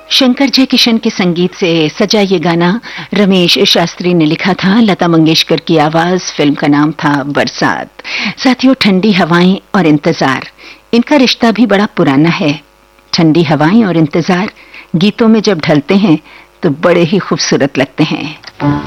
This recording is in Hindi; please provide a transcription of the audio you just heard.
शंकर जयकिशन के संगीत से सजा ये गाना रमेश शास्त्री ने लिखा था। लता मंगेशकर की आवाज, फिल्म का नाम था बरसात। साथियों, ठंडी हवाएं और इंतजार, इनका रिश्ता भी बड़ा पुराना है। ठंडी हवाएं और इंतजार गीतों में जब ढलते हैं तो बड़े ही खूबसूरत लगते हैं।